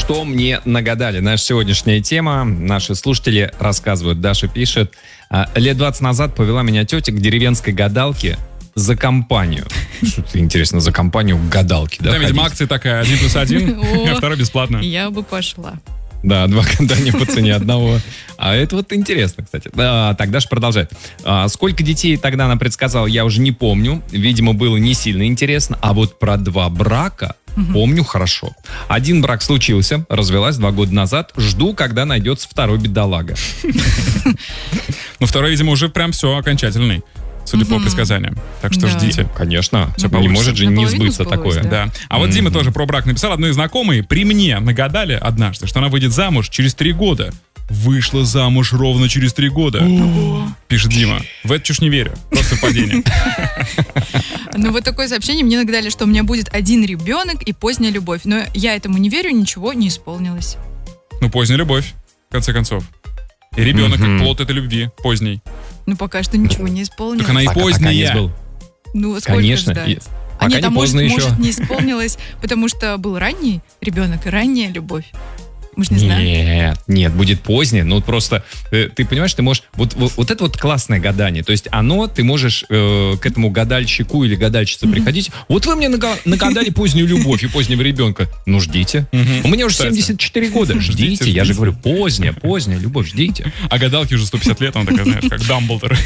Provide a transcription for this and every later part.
Что мне нагадали? Наша сегодняшняя тема. Наши слушатели рассказывают. Даша пишет. Лет 20 назад повела меня тетя к деревенской гадалке за компанию. Что-то интересно, за компанию к гадалке, да? Да, видимо, акция такая, 1+1, а второй бесплатно. Я бы пошла. Да, 2 гадания по цене одного. А это вот интересно, кстати. Так, Даша продолжает. Сколько детей тогда она предсказала, я уже не помню. Видимо, было не сильно интересно. А вот про 2 брака помню хорошо. 1 брак случился, развелась 2 года назад. Жду, когда найдется второй бедолага. Ну, второй, видимо, уже прям все окончательный. Судя по предсказаниям. Так что ждите. Конечно. Не может же не сбыться такое. Да. А вот Дима тоже про брак написал. Одной знакомой при мне нагадали однажды, что она выйдет замуж через 3 года. Вышла замуж ровно через 3 года. Пишет Дима. В эту чушь не верю. Просто совпадение. Ну вот такое сообщение мне нагадали, что у меня будет 1 ребенок и поздняя любовь. Но я этому не верю, ничего не исполнилось. Ну, поздняя любовь, в конце концов. И ребенок как плод этой любви, поздней. Ну, пока что ничего не исполнилось. Так она и поздняя. Ну, сколько Конечно. ждать? Пока Нет, не поздно еще. Может, не исполнилось, потому что был ранний ребенок и ранняя любовь. Мы же не знаем. Нет, будет позднее. Ну, просто, ты понимаешь, ты можешь... Вот это вот классное гадание. То есть ты можешь к этому гадальщику или гадальщице приходить. Вот вы мне нагадали позднюю любовь и позднего ребенка. Ну, ждите. У меня уже 74 года. Ждите. Я же говорю, поздняя любовь, ждите. А гадалке уже 150 лет, она такая, знаешь, как Дамблдор.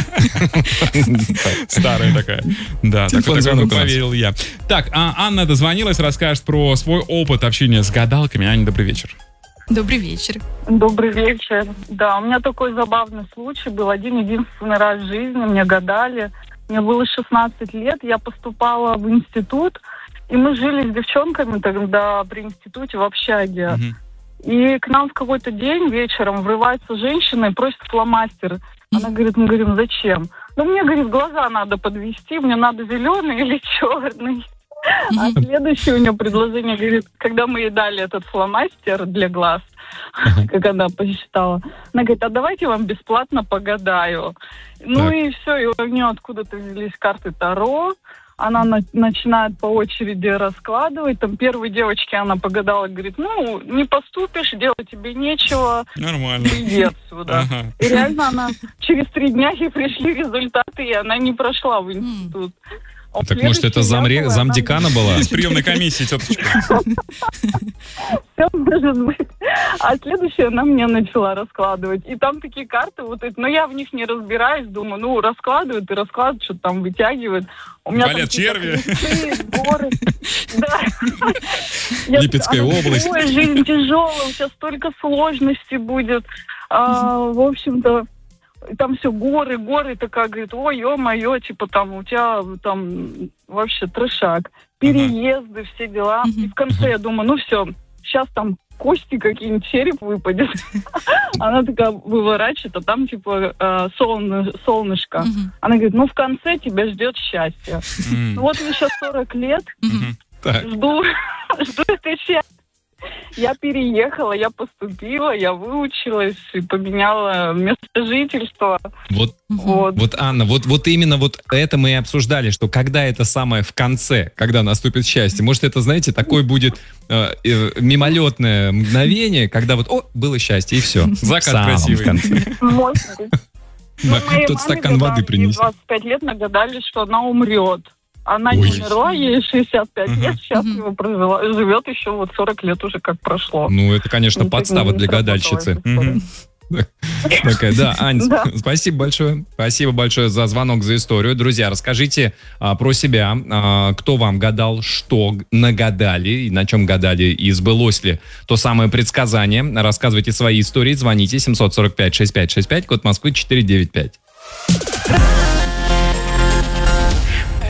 Старая такая. Да, так поверил я. Так, Анна дозвонилась, расскажет про свой опыт общения с гадалками. Аня, добрый вечер. Добрый вечер. Добрый вечер. Да, у меня такой забавный случай был. Один-единственный раз в жизни мне гадали. Мне было 16 лет, я поступала в институт, и мы жили с девчонками тогда при институте в общаге. И к нам в какой-то день вечером врывается женщина и просит фломастер. Она говорит, мы говорим, зачем? Ну, мне, говорит, глаза надо подвести, мне надо зеленый или черный. А следующее у нее предложение, говорит, когда мы ей дали этот фломастер для глаз, как она посчитала, она говорит, а давайте я вам бесплатно погадаю. Ну и все, и у нее откуда-то взялись карты Таро, она начинает по очереди раскладывать. Там первой девочке она погадала, говорит, ну, не поступишь, делать тебе нечего. Нормально. Иди отсюда. И реально она через 3 дня ей пришли результаты, и она не прошла в институт. Так может это замдекана была? Из приемной комиссии, теточка. Все может быть. А следующее она мне начала раскладывать. И там такие карты вот эти, но я в них не разбираюсь, думаю, ну раскладывают и раскладывают, что-то там вытягивают. У меня валят черви. Горы. Да. Липецкая область. Ой, жизнь тяжелая, у тебя столько сложностей будет. В общем-то, там все горы, такая, говорит, ой, ё-моё, типа там у тебя там вообще трешак. Переезды, все дела. И в конце я думаю, ну все, сейчас там кости какие-нибудь, череп выпадет. Она такая выворачивает, а там типа солнышко. Она говорит, ну в конце тебя ждет счастье. Ну вот мне сейчас 40 лет, жду это счастье. Я переехала, я поступила, я выучилась и поменяла место жительства. Вот, Анна, вот именно вот это мы и обсуждали, что когда это самое в конце, когда наступит счастье, может это, знаете, такое будет мимолетное мгновение, когда вот, было счастье, и все. Закат красивый. Может быть. Тот стакан воды принеси. 25 лет нагадали, что она умрет. Она не умерла, ей 65 лет, счастливо живет еще вот 40 лет уже как прошло. Ну, это, конечно, подстава для гадальщицы. Такая, да, Ань, спасибо большое. Спасибо большое за звонок, за историю. Друзья, расскажите про себя, кто вам гадал, что нагадали, и на чем гадали, и сбылось ли то самое предсказание. Рассказывайте свои истории, звоните 745-6565, код Москвы 495.